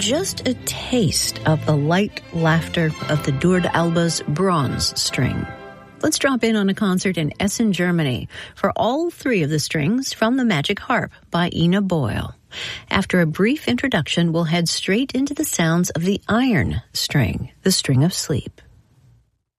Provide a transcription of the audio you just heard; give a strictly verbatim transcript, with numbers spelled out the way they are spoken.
just a taste of the light laughter of the Durd Alba's bronze string. Let's drop in on a concert in Essen, Germany for all three of the strings from the Magic Harp by Ina Boyle. After a brief introduction, we'll head straight into the sounds of the iron string, the string of sleep.